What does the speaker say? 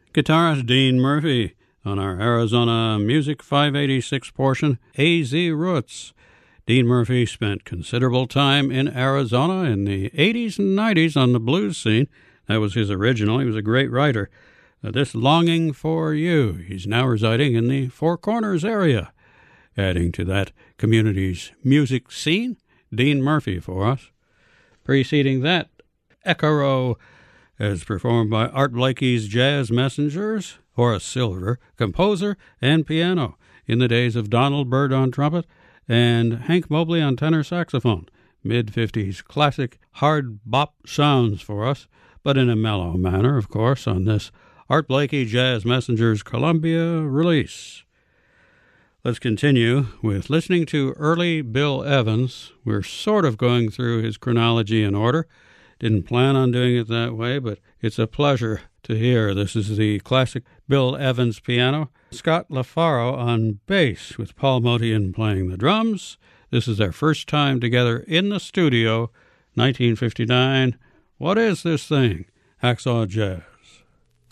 Guitarist Dean Murphy on our Arizona Music 586 portion, AZ Roots. Dean Murphy spent considerable time in Arizona in the 80s and 90s on the blues scene. That was his original. He was a great writer. This Longing for You. He's now residing in the Four Corners area. Adding to that community's music scene, Dean Murphy for us. Preceding that, Ecaro, as performed by Art Blakey's Jazz Messengers, Horace Silver, composer and piano, in the days of Donald Byrd on trumpet and Hank Mobley on tenor saxophone. Mid-50s classic hard bop sounds for us, but in a mellow manner, of course, on this Art Blakey Jazz Messengers Columbia release. Let's continue with listening to early Bill Evans. We're sort of going through his chronology in order. Didn't plan on doing it that way, but it's a pleasure to hear. This is the classic Bill Evans piano. Scott LaFaro on bass with Paul Motian playing the drums. This is their first time together in the studio, 1959. What is this thing? Hacksaw Jazz.